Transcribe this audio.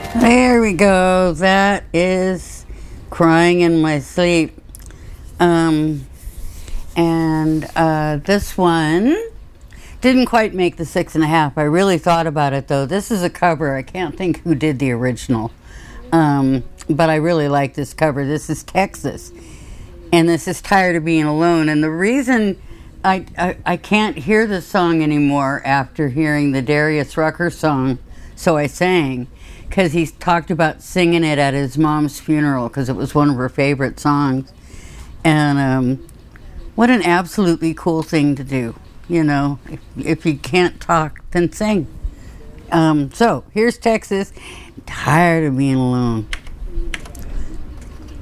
There we go. That is Crying in My Sleep. This one didn't quite make the 6.5. I really thought about it, though. This is a cover. I can't think who did the original. But I really like this cover. This is Texas. And this is Tired of Being Alone. And the reason I can't hear this song anymore after hearing the Darius Rucker song, So I Sang, because he's talked about singing it at his mom's funeral because it was one of her favorite songs. And what an absolutely cool thing to do. You know, if you can't talk, then sing. So here's Texas, Tired of Being Alone.